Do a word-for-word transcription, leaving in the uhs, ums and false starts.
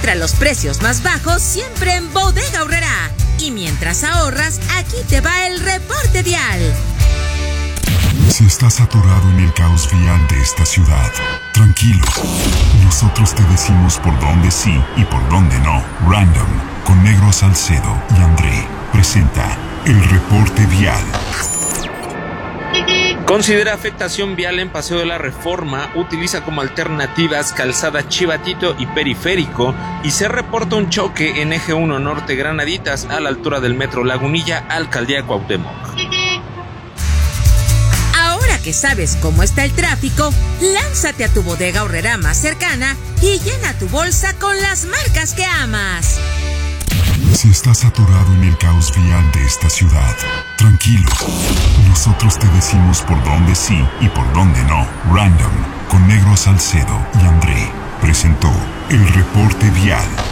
Encuentra los precios más bajos siempre en Bodega Aurrerá. Y mientras ahorras, aquí te va el reporte vial. Si estás atorado en el caos vial de esta ciudad, tranquilo. Nosotros te decimos por dónde sí y por dónde no. Random, con Negro Salcedo y André, presenta el reporte vial. Considera afectación vial en Paseo de la Reforma, utiliza como alternativas Calzada Chivatito y Periférico, y se reporta un choque en Eje uno Norte Granaditas a la altura del Metro Lagunilla, Alcaldía Cuauhtémoc. Ahora que sabes cómo está el tráfico, lánzate a tu Bodega Aurrerá más cercana y llena tu bolsa con las marcas que amas. Si estás atorado en el caos vial de esta ciudad, tranquilo. Nosotros te decimos por dónde sí y por dónde no. Random, con Negro Salcedo y André, presentó el reporte vial.